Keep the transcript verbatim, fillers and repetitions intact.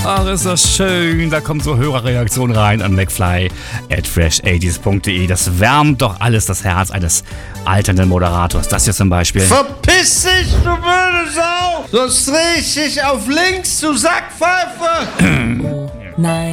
Ach, ist das schön. Da kommt so Hörerreaktion rein an McFly at fresh eighties punkt de. Das wärmt doch alles das Herz eines alternden Moderators. Das hier zum Beispiel. Verpiss dich, du blöde Sau! Sonst dreh ich dich auf links, du Sackpfeife! Nein.